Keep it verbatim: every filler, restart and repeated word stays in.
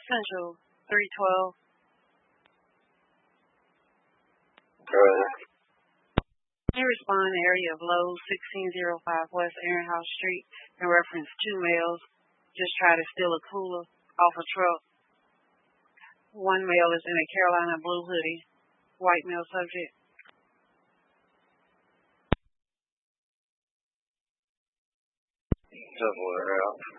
Central, three twelve. Alright. You respond in the area of Lowe's, sixteen oh five West Aaronhouse Street, in reference two males just tried to steal a cooler off a truck. One male is in a Carolina blue hoodie. White male subject. Just let her out.